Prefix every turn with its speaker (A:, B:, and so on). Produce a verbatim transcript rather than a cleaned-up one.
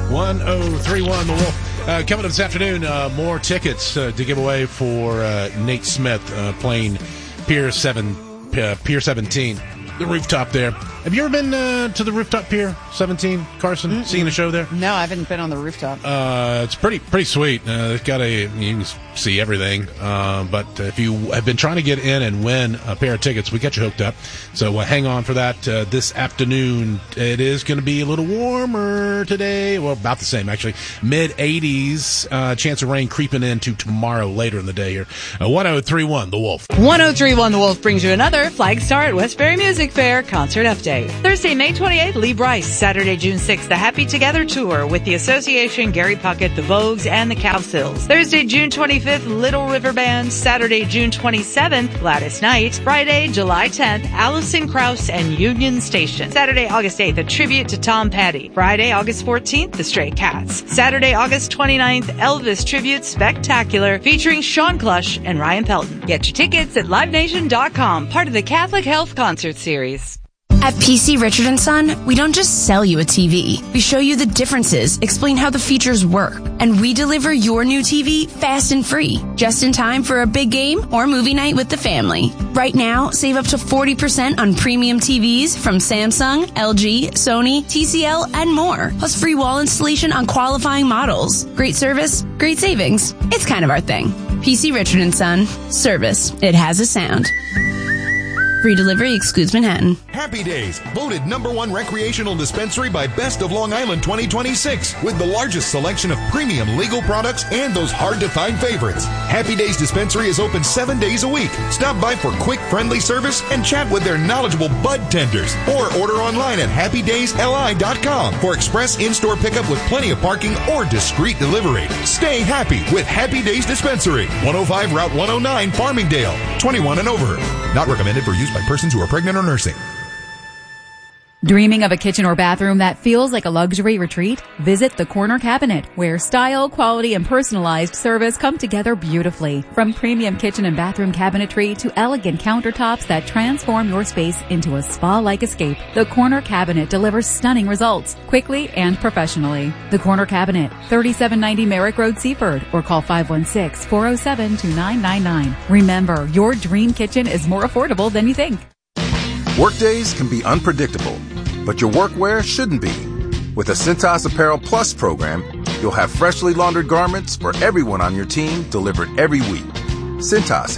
A: one oh three one The Wolf. Uh, coming up this afternoon, uh, more tickets uh, to give away for uh, Nate Smith uh, playing Pier seven, uh, Pier seventeen, the rooftop there. Have you ever been uh, to the rooftop Pier seventeen, Carson? Mm-mm. Seeing a show there?
B: No, I haven't been on the rooftop.
A: Uh, it's pretty pretty sweet. Uh, it's got a you can see everything. Uh, but if you have been trying to get in and win a pair of tickets, we got you hooked up. So uh, hang on for that uh, this afternoon. It is going to be a little warmer today. Well, about the same actually. mid eighties. Uh, chance of rain creeping into tomorrow later in the day here. Uh, one oh three one The Wolf.
B: one oh three one The Wolf brings you another Flagstar at Westbury Music Fair concert update. Thursday, May twenty-eighth, Lee Brice. Saturday, June sixth, the Happy Together Tour with the Association, Gary Puckett, the Vogues, and the Cowsills. Thursday, June twenty-fifth, Little River Band. Saturday, June twenty-seventh, Gladys Knight. Friday, July tenth, Alison Krauss and Union Station. Saturday, August eighth, a tribute to Tom Petty. Friday, August fourteenth, the Stray Cats. Saturday, August twenty-ninth, Elvis Tribute Spectacular featuring Sean Clush and Ryan Pelton. Get your tickets at live nation dot com, part of the Catholic Health Concert Series.
C: At P C Richard and Son, we don't just sell you a T V. We show you the differences, explain how the features work, and we deliver your new T V fast and free, just in time for a big game or movie night with the family. Right now, save up to forty percent on premium T Vs from Samsung, L G, Sony, T C L, and more. Plus free wall installation on qualifying models. Great service, great savings. It's kind of our thing. P C Richard and Son. Service. It has a sound. Free delivery excludes Manhattan.
D: Happy Days, voted number one recreational dispensary by Best of Long Island twenty twenty-six, with the largest selection of premium legal products and those hard-to-find favorites. Happy Days Dispensary is open seven days a week. Stop by for quick, friendly service and chat with their knowledgeable bud tenders, or order online at happy days l i dot com for express in-store pickup with plenty of parking or discreet delivery. Stay happy with Happy Days Dispensary, one oh five Route one oh nine, Farmingdale, twenty-one and over. Not recommended for use by persons who are pregnant or nursing.
E: Dreaming of a kitchen or bathroom that feels like a luxury retreat? Visit the Corner Cabinet, where style, quality, and personalized service come together beautifully. From premium kitchen and bathroom cabinetry to elegant countertops that transform your space into a spa-like escape, the Corner Cabinet delivers stunning results, quickly and professionally. The Corner Cabinet, thirty-seven ninety Merrick Road, Seaford, or call five one six, four oh seven, two nine nine nine. Remember, your dream kitchen is more affordable than you think.
F: Workdays can be unpredictable, but your workwear shouldn't be. With a Cintas Apparel Plus program, you'll have freshly laundered garments for everyone on your team delivered every week. Cintas